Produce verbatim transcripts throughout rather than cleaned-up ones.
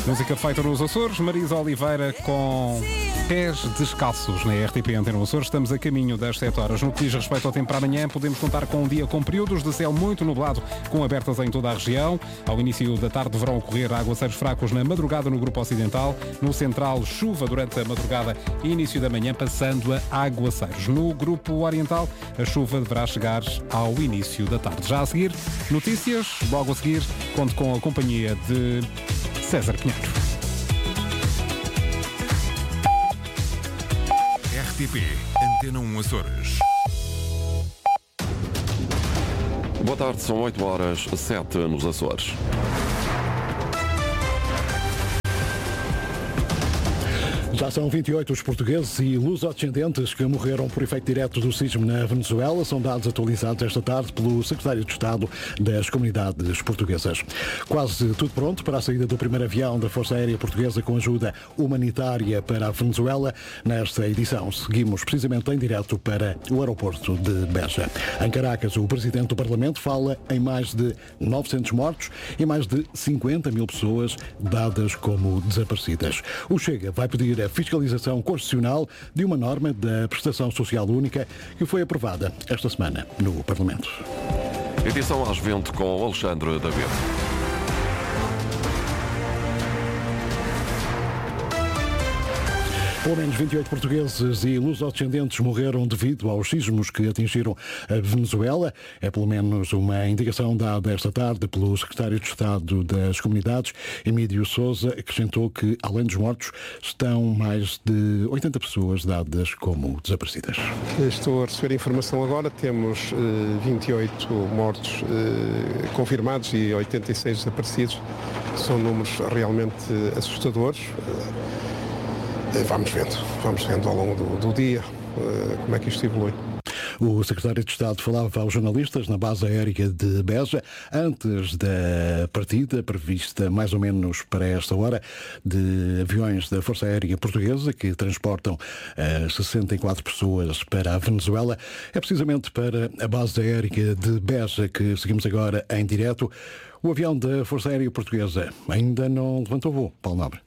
Música feita nos Açores, Marisa Oliveira com Pés Descalços na R T P Antena Açores. Estamos a caminho das sete horas. No que diz respeito ao tempo para amanhã, podemos contar com um dia com períodos de céu muito nublado, com abertas em toda a região. Ao início da tarde deverão ocorrer aguaceiros fracos na madrugada no grupo ocidental. No central, chuva durante a madrugada e início da manhã, passando a aguaceiros. No grupo oriental, a chuva deverá chegar ao início da tarde. Já a seguir, notícias. Logo a seguir, conto com a companhia de César Pinheiro. R T P Antena um Açores. Boa tarde, são oito horas, sete nos Açores. Já são vinte e oito os portugueses e luso-descendentes que morreram por efeito direto do sismo na Venezuela. São dados atualizados esta tarde pelo secretário de Estado das Comunidades Portuguesas. Quase tudo pronto para a saída do primeiro avião da Força Aérea Portuguesa com ajuda humanitária para a Venezuela. Nesta edição, seguimos precisamente em direto para o aeroporto de Beja. Em Caracas, o Presidente do Parlamento fala em mais de novecentos mortos e mais de cinquenta mil pessoas dadas como desaparecidas. O Chega vai pedir a fiscalização constitucional de uma norma da prestação social única que foi aprovada esta semana no Parlamento. Edição às vinte com Alexandre David. Pelo menos vinte e oito portugueses e luso-descendentes morreram devido aos sismos que atingiram a Venezuela. É pelo menos uma indicação dada esta tarde pelo secretário de Estado das Comunidades, Emílio Sousa, acrescentou que, além dos mortos, estão mais de oitenta pessoas dadas como desaparecidas. Estou a receber informação agora, temos uh, vinte e oito mortos uh, confirmados e oitenta e seis desaparecidos. São números realmente assustadores. Uh, Vamos vendo, vamos vendo ao longo do, do dia uh, como é que isto evolui. O secretário de Estado falava aos jornalistas na base aérea de Beja antes da partida, prevista mais ou menos para esta hora, de aviões da Força Aérea Portuguesa que transportam as sessenta e quatro pessoas para a Venezuela. É precisamente para a base aérea de Beja que seguimos agora em direto. O avião da Força Aérea Portuguesa ainda não levantou voo, Paulo Nobre.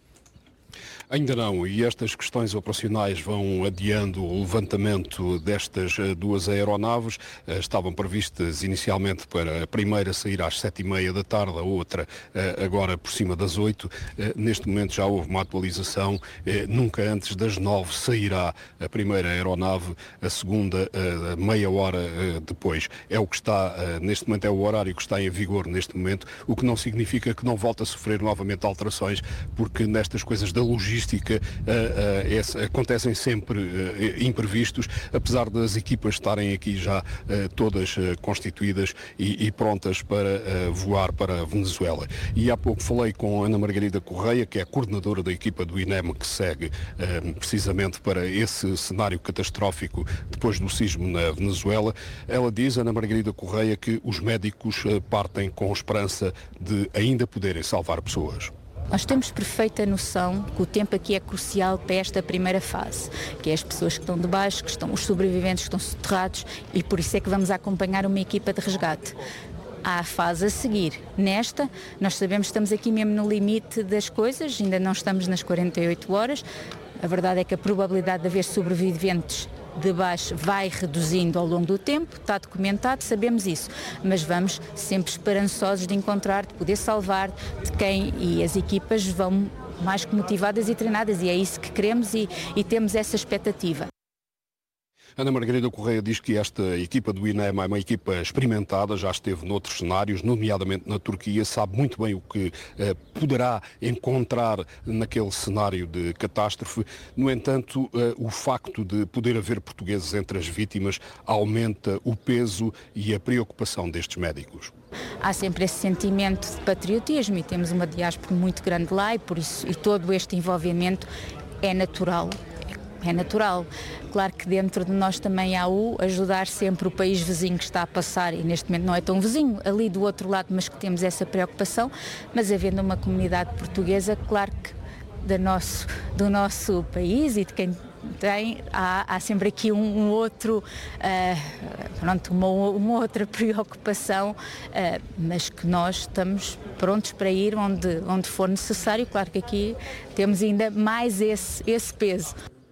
Ainda não, e estas questões operacionais vão adiando o levantamento destas duas aeronaves. Estavam previstas inicialmente para a primeira sair às sete e meia da tarde, a outra agora por cima das oito. Neste momento já houve uma atualização, nunca antes das nove sairá a primeira aeronave, a segunda meia hora depois. É o que está, neste momento é o horário que está em vigor neste momento, o que não significa que não volte a sofrer novamente alterações, porque nestas coisas da logística Uh, uh, esse, acontecem sempre uh, imprevistos, apesar das equipas estarem aqui já uh, todas uh, constituídas e, e prontas para uh, voar para a Venezuela. E há pouco falei com Ana Margarida Correia, que é a coordenadora da equipa do I N E M, que segue uh, precisamente para esse cenário catastrófico depois do sismo na Venezuela. Ela diz, Ana Margarida Correia, que os médicos uh, partem com esperança de ainda poderem salvar pessoas. Nós temos perfeita noção que o tempo aqui é crucial para esta primeira fase, que é as pessoas que estão debaixo, que estão, os sobreviventes que estão soterrados, e por isso é que vamos acompanhar uma equipa de resgate. Há a fase a seguir. Nesta, nós sabemos que estamos aqui mesmo no limite das coisas, ainda não estamos nas quarenta e oito horas. A verdade é que a probabilidade de haver sobreviventes de baixo vai reduzindo ao longo do tempo, está documentado, sabemos isso, mas vamos sempre esperançosos de encontrar, de poder salvar, de quem, e as equipas vão mais que motivadas e treinadas, e é isso que queremos e, e temos essa expectativa. Ana Margarida Correia diz que esta equipa do I N E M é uma equipa experimentada, já esteve noutros cenários, nomeadamente na Turquia, sabe muito bem o que eh, poderá encontrar naquele cenário de catástrofe. No entanto, eh, o facto de poder haver portugueses entre as vítimas aumenta o peso e a preocupação destes médicos. Há sempre esse sentimento de patriotismo e temos uma diáspora muito grande lá e por isso e todo este envolvimento é natural. É natural. Claro que dentro de nós também há o ajudar sempre o país vizinho que está a passar, e neste momento não é tão vizinho, ali do outro lado, mas que temos essa preocupação, mas havendo uma comunidade portuguesa, claro que do nosso, do nosso país e de quem tem, há, há sempre aqui um, um outro, uh, pronto, uma, uma outra preocupação, uh, mas que nós estamos prontos para ir onde, onde for necessário. Claro que aqui temos ainda mais esse, esse peso.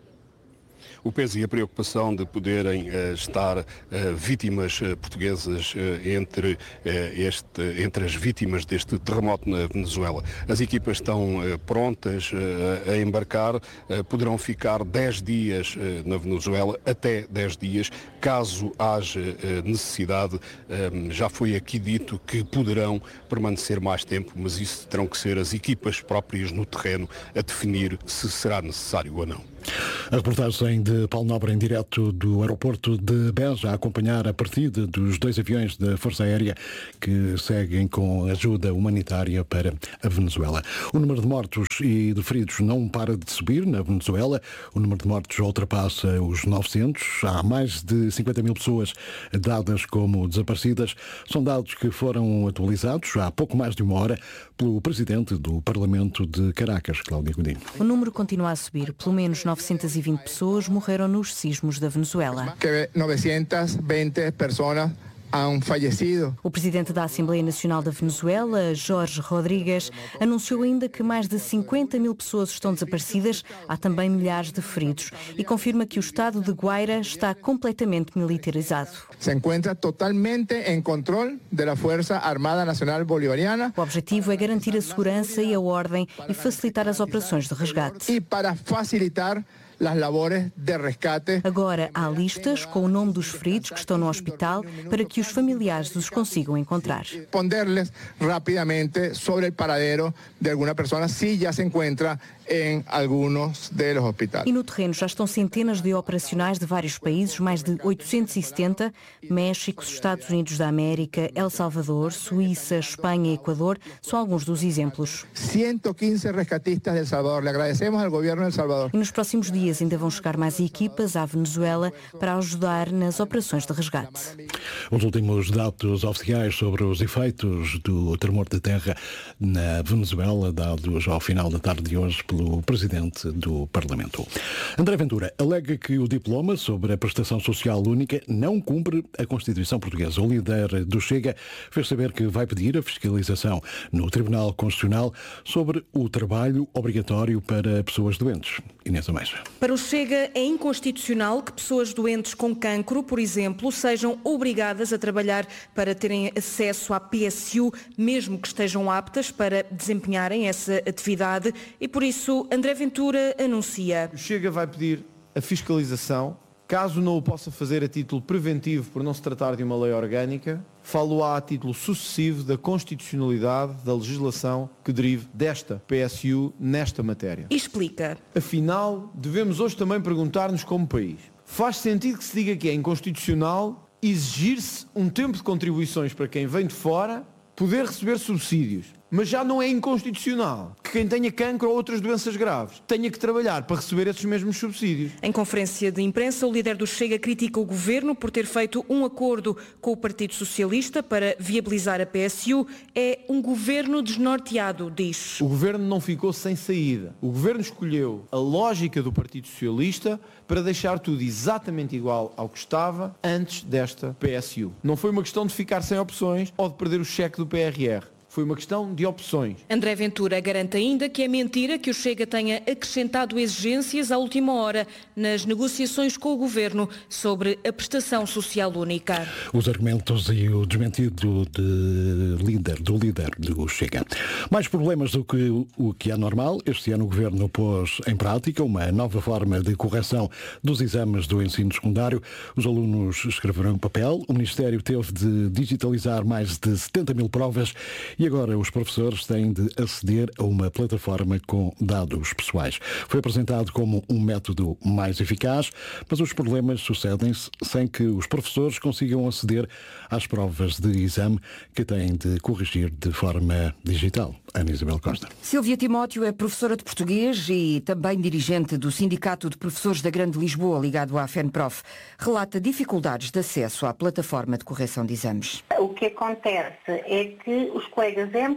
O peso e a preocupação de poderem uh, estar uh, vítimas uh, portuguesas uh, entre, uh, este, entre as vítimas deste terremoto na Venezuela. As equipas estão uh, prontas uh, a embarcar, uh, poderão ficar dez dias uh, na Venezuela, até dez dias, caso haja uh, necessidade. Um, já foi aqui dito que poderão permanecer mais tempo, mas isso terão que ser as equipas próprias no terreno a definir se será necessário ou não. A reportagem de Paulo Nobre em direto do aeroporto de Beja, a acompanhar a partida dos dois aviões da Força Aérea que seguem com ajuda humanitária para a Venezuela. O número de mortos e de feridos não para de subir na Venezuela. O número de mortos ultrapassa os novecentos. Há mais de cinquenta mil pessoas dadas como desaparecidas. São dados que foram atualizados há pouco mais de uma hora pelo presidente do Parlamento de Caracas, Cláudia Godinho. O número continua a subir. Pelo menos novecentas e vinte pessoas morreram nos sismos da Venezuela. Que novecentas e vinte pessoas han fallecido. O presidente da Assembleia Nacional da Venezuela, Jorge Rodrigues, anunciou ainda que mais de cinquenta mil pessoas estão desaparecidas, há também milhares de feridos, e confirma que o estado de Guaira está completamente militarizado. Se encontra totalmente em controle da Força Armada Nacional Bolivariana. O objetivo é garantir a segurança e a ordem e facilitar as operações de resgate. E para facilitar as labores de resgate. Agora há listas com o nome dos feridos que estão no hospital para que os familiares os consigam encontrar. Responder-lhes rapidamente sobre o paradeiro de alguma pessoa se já se encontra em alguns dos hospitais. E no terreno já estão centenas de operacionais de vários países, mais de oitocentos e setenta, México, Estados Unidos da América, El Salvador, Suíça, Espanha e Equador, são alguns dos exemplos. cento e quinze resgatistas de El Salvador. Le agradecemos ao governo de El Salvador. E nos próximos dias ainda vão chegar mais equipas à Venezuela para ajudar nas operações de resgate. Os últimos dados oficiais sobre os efeitos do tremor de terra na Venezuela, dados ao final da tarde de hoje pelo Presidente do Parlamento. André Ventura alega que o diploma sobre a prestação social única não cumpre a Constituição Portuguesa. O líder do Chega fez saber que vai pedir a fiscalização no Tribunal Constitucional sobre o trabalho obrigatório para pessoas doentes. Inês Ameixa. Para o Chega é inconstitucional que pessoas doentes com cancro, por exemplo, sejam obrigadas a trabalhar para terem acesso à P S U, mesmo que estejam aptas para desempenharem essa atividade, e por isso André Ventura anuncia. O Chega vai pedir a fiscalização, caso não o possa fazer a título preventivo por não se tratar de uma lei orgânica, falo-á a título sucessivo da constitucionalidade da legislação que derive desta P S U nesta matéria. Explica. Afinal, devemos hoje também perguntar-nos como país. Faz sentido que se diga que é inconstitucional exigir-se um tempo de contribuições para quem vem de fora poder receber subsídios. Mas já não é inconstitucional que quem tenha cancro ou outras doenças graves tenha que trabalhar para receber esses mesmos subsídios. Em conferência de imprensa, o líder do Chega critica o Governo por ter feito um acordo com o Partido Socialista para viabilizar a P S U. É um Governo desnorteado, diz. O Governo não ficou sem saída. O Governo escolheu a lógica do Partido Socialista para deixar tudo exatamente igual ao que estava antes desta P S U. Não foi uma questão de ficar sem opções ou de perder o cheque do P R R. Foi uma questão de opções. André Ventura garante ainda que é mentira que o Chega tenha acrescentado exigências à última hora nas negociações com o Governo sobre a prestação social única. Os argumentos e o desmentido de líder, do líder do Chega. Mais problemas do que o que é normal. Este ano o Governo pôs em prática uma nova forma de correção dos exames do ensino secundário. Os alunos escreverão em papel. O Ministério teve de digitalizar mais de setenta mil provas e agora os professores têm de aceder a uma plataforma com dados pessoais. Foi apresentado como um método mais eficaz, mas os problemas sucedem-se sem que os professores consigam aceder às provas de exame que têm de corrigir de forma digital. Ana Isabel Costa. Silvia Timóteo é professora de português e também dirigente do Sindicato de Professores da Grande Lisboa, ligado à FENPROF. Relata dificuldades de acesso à plataforma de correção de exames. O que acontece é que os colegas entram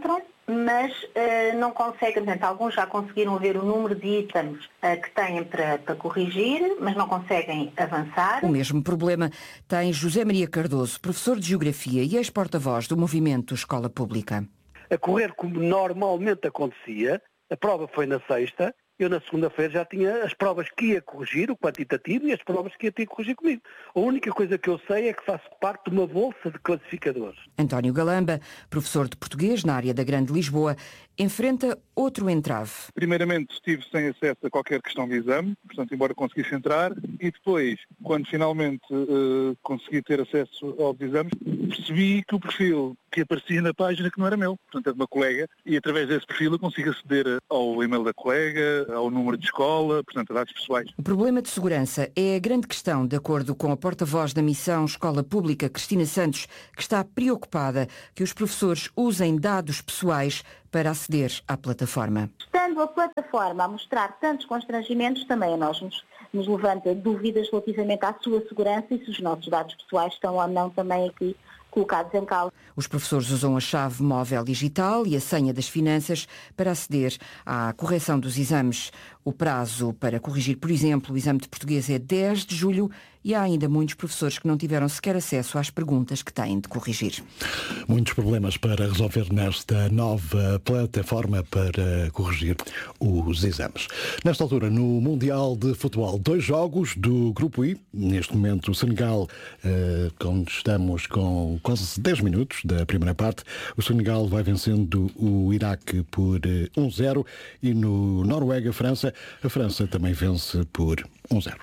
mas uh, não conseguem, portanto, alguns já conseguiram ver o número de itens uh, que têm para, para corrigir, mas não conseguem avançar. O mesmo problema tem José Maria Cardoso, professor de Geografia e ex-porta-voz do movimento Escola Pública. A correr como normalmente acontecia, a prova foi na sexta, eu na segunda-feira já tinha as provas que ia corrigir, o quantitativo, e as provas que ia ter que corrigir comigo. A única coisa que eu sei é que faço parte de uma bolsa de classificadores. António Galamba, professor de português na área da Grande Lisboa, enfrenta outro entrave. Primeiramente estive sem acesso a qualquer questão de exame, portanto, embora conseguisse entrar, e depois, quando finalmente uh, consegui ter acesso aos exames, percebi que o perfil que aparecia na página que não era meu, portanto é de uma colega, e através desse perfil eu consigo aceder ao e-mail da colega, ao número de escola, portanto a dados pessoais. O problema de segurança é a grande questão, de acordo com a porta-voz da missão Escola Pública, Cristina Santos, que está preocupada que os professores usem dados pessoais para aceder à plataforma. Estando a plataforma a mostrar tantos constrangimentos, também a nós nos, nos levanta dúvidas relativamente à sua segurança e se os nossos dados pessoais estão ou não também aqui colocados em causa. Os professores usam a chave móvel digital e a senha das finanças para aceder à correção dos exames. O prazo para corrigir, por exemplo, o exame de português é dez de julho e há ainda muitos professores que não tiveram sequer acesso às perguntas que têm de corrigir. Muitos problemas para resolver nesta nova plataforma para corrigir os exames. Nesta altura, no Mundial de Futebol, dois jogos do Grupo I. Neste momento, o Senegal, eh, onde estamos com quase dez minutos da primeira parte, o Senegal vai vencendo o Iraque por um zero e no Noruega-França, a França também vence por um zero.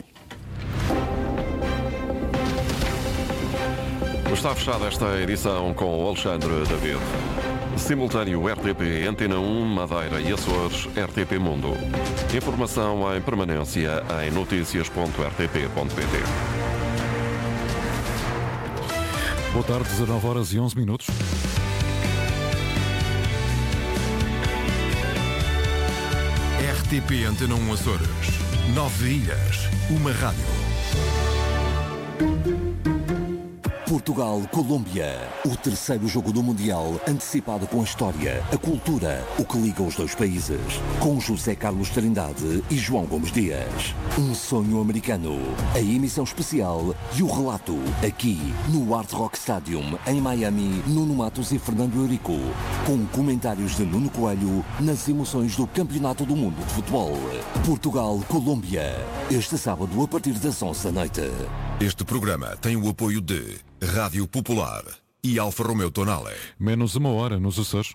Está fechada esta edição com o Alexandre David. Simultâneo R T P Antena um, Madeira e Açores, R T P Mundo. Informação em permanência em notícias ponto r t p ponto p t. Boa tarde, dezanove horas e onze minutos. R T P Antena um Açores. Nove ilhas, uma rádio. Portugal-Colômbia. O terceiro jogo do Mundial, antecipado com a história, a cultura, o que liga os dois países. Com José Carlos Trindade e João Gomes Dias. Um sonho americano. A emissão especial e o relato. Aqui, no Hard Rock Stadium, em Miami, Nuno Matos e Fernando Eurico. Com comentários de Nuno Coelho nas emoções do Campeonato do Mundo de Futebol. Portugal-Colômbia. Este sábado, a partir das onze da noite. Este programa tem o apoio de Rádio Popular e Alfa Romeo Tonale. Menos uma hora nos Açores.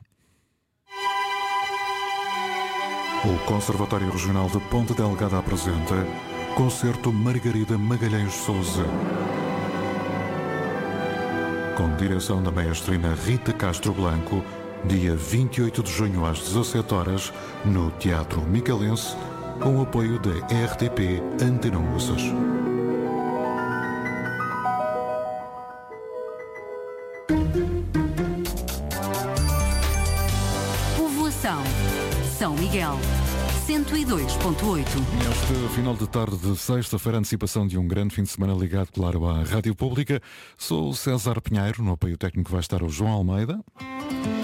O Conservatório Regional de Ponta Delgada apresenta Concerto Margarida Magalhães Souza, com direção da maestrina Rita Castro Blanco, dia vinte e oito de junho às dezassete horas, no Teatro Micalense, com o apoio da R T P Antena um Açores. Povoação São Miguel cento e dois ponto oito. Este final de tarde de sexta-feira, antecipação de um grande fim de semana ligado, claro, à Rádio Pública. Sou o César Pinheiro, no apoio técnico vai estar o João Almeida.